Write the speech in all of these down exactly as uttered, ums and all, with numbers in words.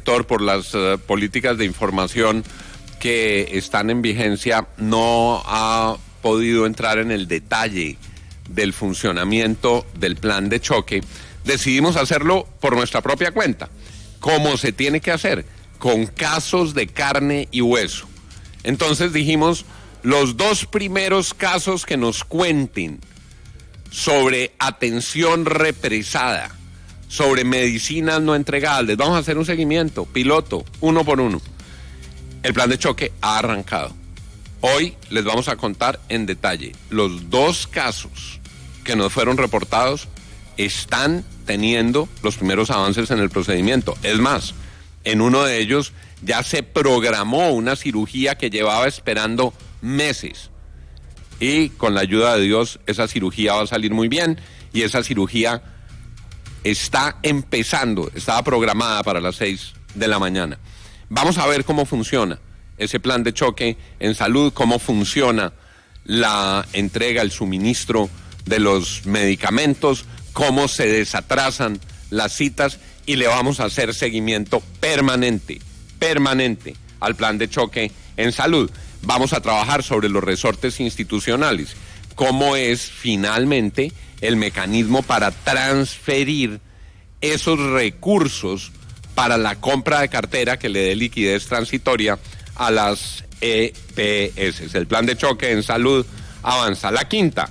sector, por las uh, políticas de información que están en vigencia, no ha podido entrar en el detalle del funcionamiento del plan de choque, decidimos hacerlo por nuestra propia cuenta, como se tiene que hacer, con casos de carne y hueso. Entonces dijimos, los dos primeros casos que nos cuenten sobre atención represada, sobre medicinas no entregadas, les vamos a hacer un seguimiento, piloto, uno por uno. El plan de choque ha arrancado. Hoy les vamos a contar en detalle los dos casos que nos fueron reportados. Están teniendo los primeros avances en el procedimiento. Es más, en uno de ellos ya se programó una cirugía que llevaba esperando meses. Y con la ayuda de Dios, esa cirugía va a salir muy bien. Y esa cirugía está empezando, estaba programada para las seis de la mañana. Vamos a ver cómo funciona ese plan de choque en salud, cómo funciona la entrega, el suministro de los medicamentos, cómo se desatrasan las citas, y le vamos a hacer seguimiento permanente, permanente al plan de choque en salud. Vamos a trabajar sobre los resortes institucionales, cómo es finalmente el mecanismo para transferir esos recursos para la compra de cartera que le dé liquidez transitoria a las E P S. El plan de choque en salud avanza. La quinta.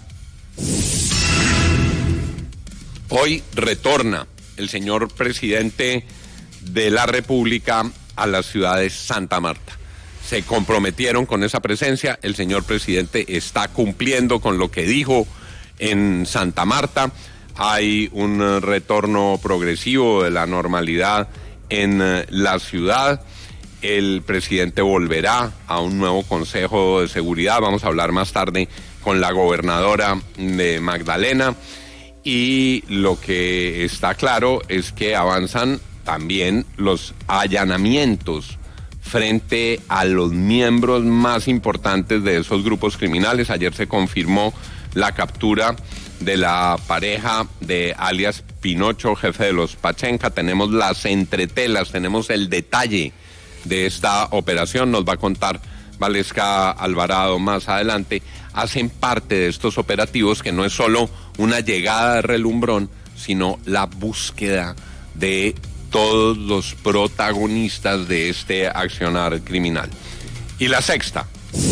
Hoy retorna el señor presidente de la República a la ciudad de Santa Marta. Se comprometieron con esa presencia. El señor presidente está cumpliendo con lo que dijo en Santa Marta. Hay un retorno progresivo de la normalidad en la ciudad. El presidente volverá a un nuevo Consejo de Seguridad. Vamos a hablar más tarde con la gobernadora de Magdalena. Y lo que está claro es que avanzan también los allanamientos frente a los miembros más importantes de esos grupos criminales. Ayer se confirmó la captura de la pareja de alias Pinocho, jefe de los Pachenca. Tenemos las entretelas, tenemos el detalle de esta operación. Nos va a contar Valesca Alvarado más adelante. Hacen parte de estos operativos que no es solo una llegada de relumbrón, sino la búsqueda de todos los protagonistas de este accionar criminal. Y la sexta.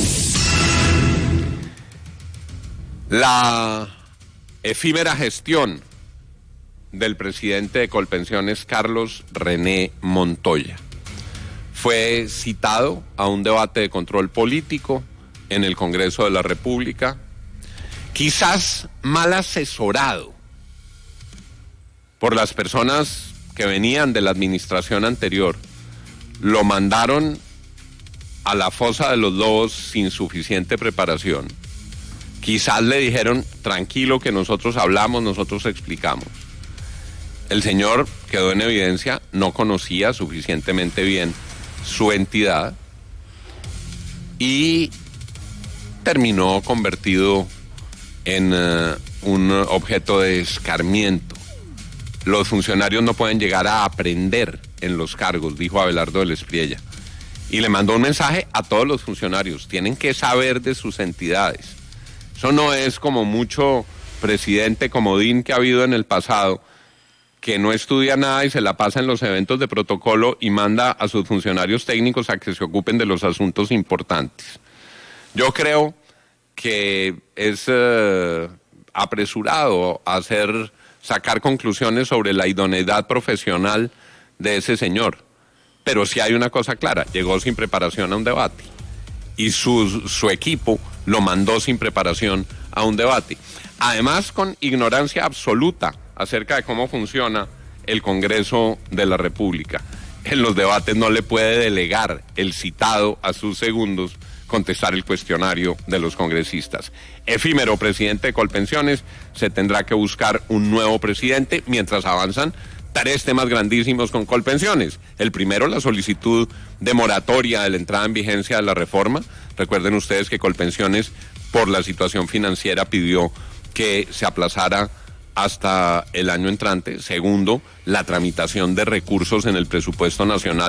La efímera gestión del presidente de Colpensiones, Carlos René Montoya. Fue citado a un debate de control político en el Congreso de la República, quizás mal asesorado por las personas que venían de la administración anterior. Lo mandaron a la fosa de los lobos sin suficiente preparación. Quizás le dijeron, tranquilo que nosotros hablamos, nosotros explicamos. El señor quedó en evidencia, no conocía suficientemente bien su entidad y terminó convertido en uh, un objeto de escarmiento. Los funcionarios no pueden llegar a aprender en los cargos, dijo Abelardo del Espriella. Y le mandó un mensaje a todos los funcionarios, tienen que saber de sus entidades. Eso no es como mucho presidente comodín que ha habido en el pasado, que no estudia nada y se la pasa en los eventos de protocolo y manda a sus funcionarios técnicos a que se ocupen de los asuntos importantes. Yo creo que es eh, apresurado hacer, sacar conclusiones sobre la idoneidad profesional de ese señor. Pero sí hay una cosa clara, llegó sin preparación a un debate y su, su equipo lo mandó sin preparación a un debate. Además, con ignorancia absoluta acerca de cómo funciona el Congreso de la República. En los debates no le puede delegar el citado a sus segundos contestar el cuestionario de los congresistas. Efímero presidente de Colpensiones, se tendrá que buscar un nuevo presidente mientras avanzan tres temas grandísimos con Colpensiones. El primero, la solicitud de moratoria de la entrada en vigencia de la reforma. Recuerden ustedes que Colpensiones, por la situación financiera, pidió que se aplazara hasta el año entrante. Segundo, la tramitación de recursos en el presupuesto nacional